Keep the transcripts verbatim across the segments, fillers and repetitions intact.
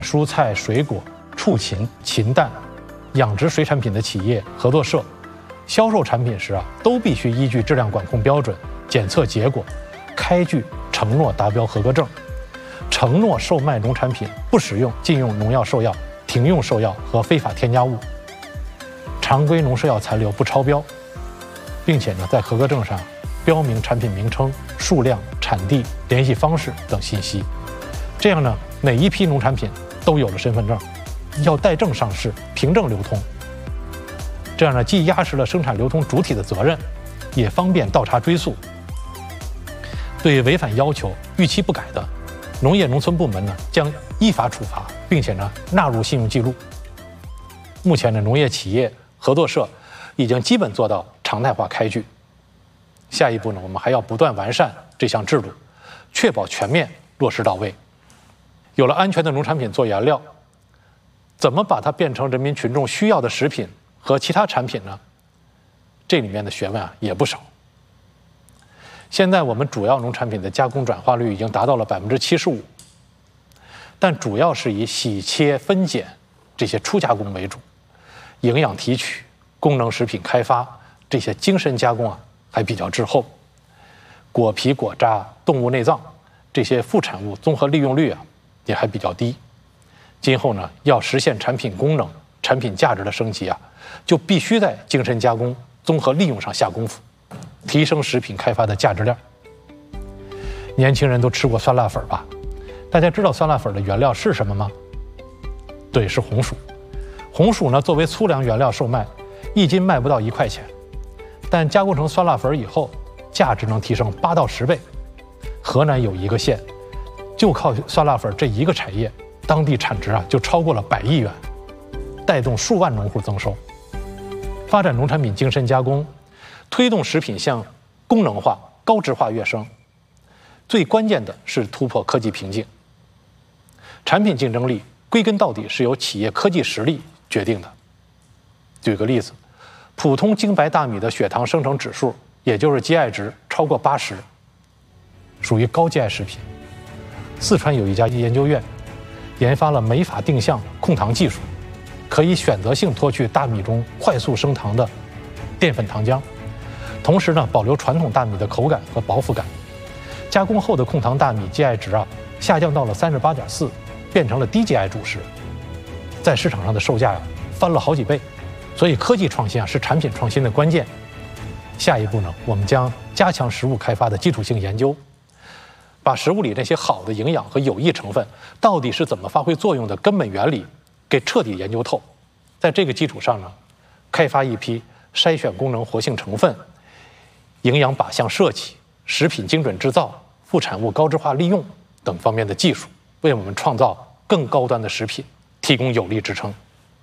蔬菜、水果、畜禽、禽蛋、养殖水产品的企业合作社，销售产品时啊，都必须依据质量管控标准、检测结果，开具承诺达标合格证，承诺售卖农产品不使用禁用农药、兽药、停用兽药和非法添加物，常规农舍药残留不超标，并且呢，在合格证上标明产品名称、数量、产地、联系方式等信息。这样呢，每一批农产品都有了身份证，要带证上市，凭证流通。这样呢，既压实了生产流通主体的责任，也方便倒查追溯。对违反要求、逾期不改的，农业农村部门呢将依法处罚，并且呢纳入信用记录。目前呢，农业企业合作社已经基本做到常态化开具。下一步呢，我们还要不断完善这项制度，确保全面落实到位。有了安全的农产品做原料，怎么把它变成人民群众需要的食品和其他产品呢？这里面的学问啊也不少。现在我们主要农产品的加工转化率已经达到了百分之七十五，但主要是以洗切分拣这些初加工为主，营养提取、功能食品开发这些精深加工啊还比较滞后。果皮、果渣、动物内脏这些副产物综合利用率啊也还比较低。今后呢，要实现产品功能、产品价值的升级啊，就必须在精深加工、综合利用上下功夫，提升食品开发的价值链。年轻人都吃过酸辣粉吧？大家知道酸辣粉的原料是什么吗？对，是红薯。红薯呢，作为粗粮原料售卖，一斤卖不到一块钱，但加工成酸辣粉以后，价值能提升八到十倍。河南有一个县，就靠酸辣粉这一个产业，当地产值啊就超过了百亿元，带动数万农户增收。发展农产品精深加工，推动食品向功能化、高质化跃升，最关键的是突破科技瓶颈。产品竞争力归根到底是由企业科技实力决定的。举个例子，普通精白大米的血糖生成指数，也就是 G I 值超过八十，属于高 G I 食品。四川有一家研究院研发了酶法定向控糖技术，可以选择性脱去大米中快速升糖的淀粉糖浆，同时呢保留传统大米的口感和饱腹感。加工后的控糖大米 G I 值啊下降到了 三十八点四， 变成了低 G I 主食，在市场上的售价呀翻了好几倍。所以科技创新啊是产品创新的关键。下一步呢，我们将加强食物开发的基础性研究，把食物里那些好的营养和有益成分到底是怎么发挥作用的根本原理给彻底研究透。在这个基础上呢，开发一批筛选功能活性成分、营养靶向设计、食品精准制造、副产物高质化利用等方面的技术，为我们创造更高端的食品提供有力支撑。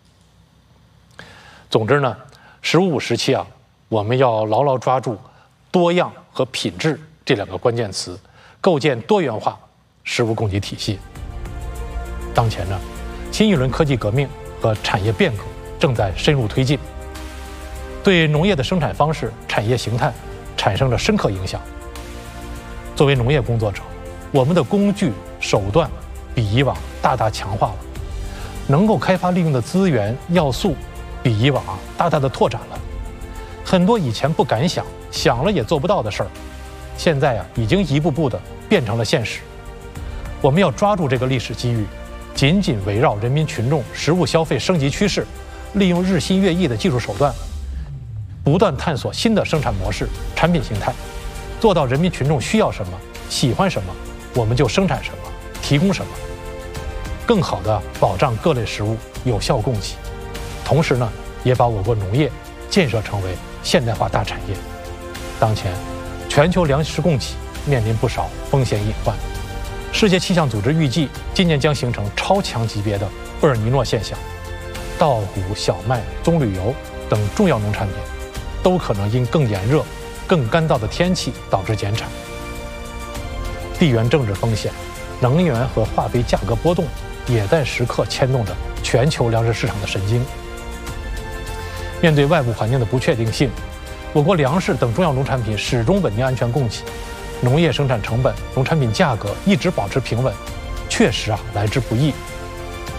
总之呢，十五五时期啊，我们要牢牢抓住多样和品质这两个关键词，构建多元化食物供给体系。当前呢，新一轮科技革命和产业变革正在深入推进，对农业的生产方式、产业形态产生了深刻影响。作为农业工作者，我们的工具手段比以往大大强化了，能够开发利用的资源要素比以往啊大大的拓展了。很多以前不敢想、想了也做不到的事儿，现在啊已经一步步的变成了现实。我们要抓住这个历史机遇，紧紧围绕人民群众食物消费升级趋势，利用日新月异的技术手段，不断探索新的生产模式、产品形态，做到人民群众需要什么、喜欢什么，我们就生产什么、提供什么，更好地保障各类食物有效供给，同时呢，也把我国农业建设成为现代化大产业。当前，全球粮食供给面临不少风险隐患。世界气象组织预计，今年将形成超强级别的厄尔尼诺现象，稻谷、小麦、棕榈油等重要农产品都可能因更炎热、更干燥的天气导致减产。地缘政治风险、能源和化肥价格波动也在时刻牵动着全球粮食市场的神经。面对外部环境的不确定性，我国粮食等重要农产品始终稳定安全供给，农业生产成本、农产品价格一直保持平稳，确实啊来之不易。